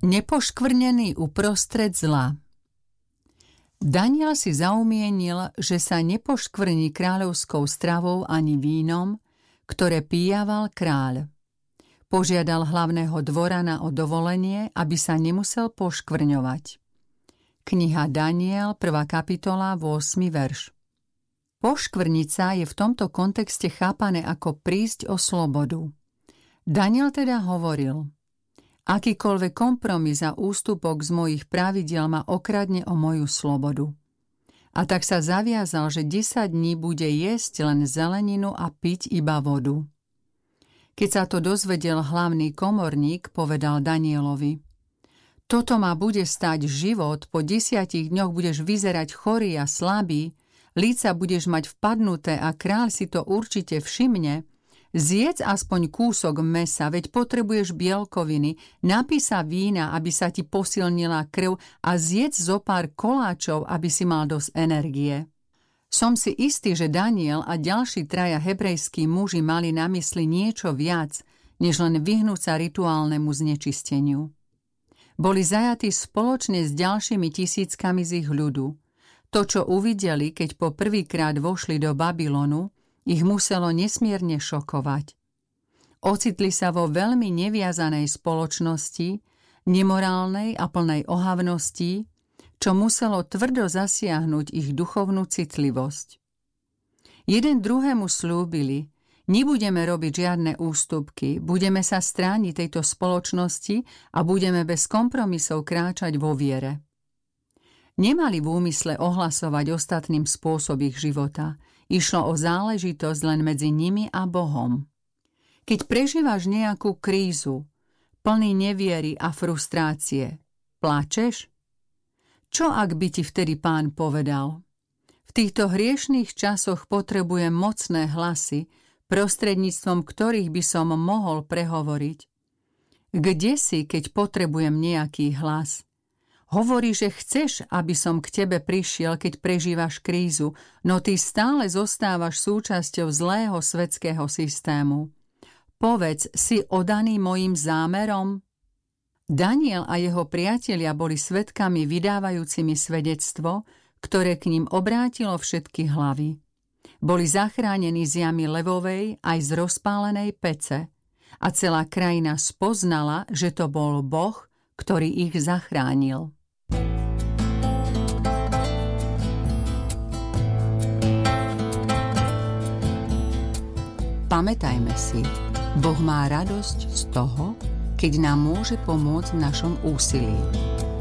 Nepoškvrnený uprostred zla. Daniel si zaumienil, že sa nepoškvrní kráľovskou stravou ani vínom, ktoré píjaval kráľ. Požiadal hlavného dvorana o dovolenie, aby sa nemusel poškvrňovať. Kniha Daniel, 1. kapitola, 8. verš. Poškvrniť sa je v tomto kontexte chápané ako prísť o slobodu. Daniel teda hovoril: akýkoľvek kompromis a ústupok z mojich pravidiel ma okradne o moju slobodu. A tak sa zaviazal, že 10 dní bude jesť len zeleninu a piť iba vodu. Keď sa to dozvedel hlavný komorník, povedal Danielovi: toto ma bude stáť život, po 10 dňoch budeš vyzerať chorý a slabý, líca budeš mať vpadnuté a kráľ si to určite všimne. Zjedz aspoň kúsok mäsa, veď potrebuješ bielkoviny, napij sa vína, aby sa ti posilnila krv a zjedz zo pár koláčov, aby si mal dosť energie. Som si istý, že Daniel a ďalší traja hebrejskí muži mali na mysli niečo viac, než len vyhnúť sa rituálnemu znečisteniu. Boli zajatí spoločne s ďalšími tisíckami z ich ľudu. To, čo uvideli, keď po prvýkrát vošli do Babylonu, ich muselo nesmierne šokovať. Ocitli sa vo veľmi neviazanej spoločnosti, nemorálnej a plnej ohavností, čo muselo tvrdo zasiahnuť ich duchovnú citlivosť. Jeden druhému slúbili: nebudeme robiť žiadne ústupky, budeme sa strániť tejto spoločnosti a budeme bez kompromisov kráčať vo viere. Nemali v úmysle ohlasovať ostatným spôsob ich života. Išlo o záležitosť len medzi nimi a Bohom. Keď prežívaš nejakú krízu, plný neviery a frustrácie, plačeš? Čo ak by ti vtedy Pán povedal: v týchto hriešných časoch potrebujem mocné hlasy, prostredníctvom ktorých by som mohol prehovoriť? Kde si, keď potrebujem nejaký hlas? Hovorí, že chceš, aby som k tebe prišiel, keď prežívaš krízu, no ty stále zostávaš súčasťou zlého svetského systému. Povedz, si oddaný mojim zámerom? Daniel a jeho priatelia boli svedkami vydávajúcimi svedectvo, ktoré k ním obrátilo všetky hlavy. Boli zachránení z jamy levovej aj z rozpálenej pece a celá krajina spoznala, že to bol Boh, ktorý ich zachránil. Pamätajme si, Boh má radosť z toho, keď nám môže pomôcť v našom úsilí.